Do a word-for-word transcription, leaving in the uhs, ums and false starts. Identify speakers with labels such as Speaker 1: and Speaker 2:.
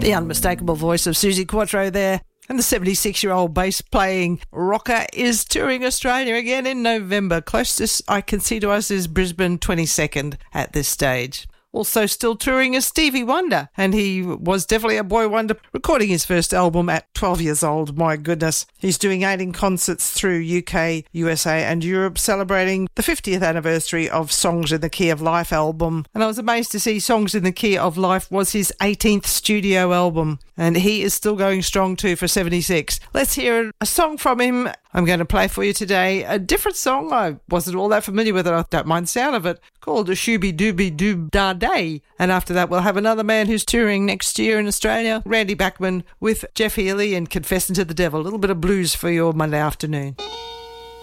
Speaker 1: The unmistakable voice of Suzi Quatro there. And the seventy-six-year-old bass-playing rocker is touring Australia again in November. Closest I can see to us is Brisbane twenty-second at this stage. Also still touring is Stevie Wonder, and he was definitely a boy wonder, recording his first album at twelve years old. My goodness. He's doing eighteen concerts through U K, U S A and Europe, celebrating the fiftieth anniversary of Songs in the Key of Life album. And I was amazed to see Songs in the Key of Life was his eighteenth studio album, and he is still going strong too for seventy-six. Let's hear a song from him. I'm going to play for you today a different song. I wasn't all that familiar with it. I don't mind the sound of it. Called a Shooby Dooby Doob Da Day. And after that, we'll have another man who's touring next year in Australia, Randy Bachman, with Jeff Healey and Confessing to the Devil. A little bit of blues for your Monday afternoon.